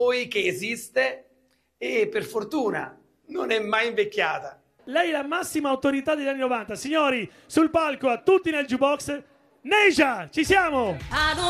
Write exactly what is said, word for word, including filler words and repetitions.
che esiste e per fortuna non è mai invecchiata. Lei è la massima autorità degli anni novanta. Signori, sul palco, a tutti nel jukebox, Neja, ci siamo!